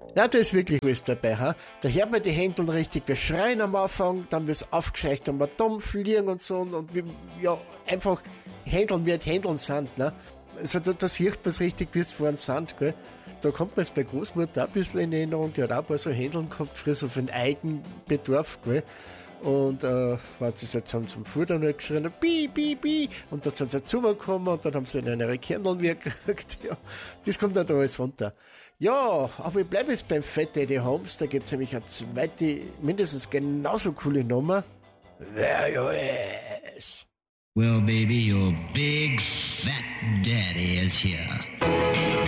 Ja, da ist wirklich alles dabei. Ha? Da hört man die Händel richtig, wir schreien am Anfang, dann wird es aufgescheucht und wir dumm fliegen und so und wir, ja, einfach Händeln, wie halt Händeln sind. Ne? Also da sieht man es richtig, wie es vorhin sind. Gell? Da kommt man jetzt bei Großmutter auch ein bisschen in Erinnerung, die hat auch ein paar so Händeln gehabt, früher so für den Eigenbedarf. Gell? Und war sie jetzt haben zum Futter noch geschrien, bi, bi, bi, und dann sind sie zugekommen und dann haben sie in ihre Kernel gekriegt. Ja, das kommt dann da alles runter. Ja, aber ich bleibe jetzt beim Fat Daddy Holmes, da gibt es nämlich eine zweite, mindestens genauso coole Nummer. There you is. Well, baby, your big fat daddy is here.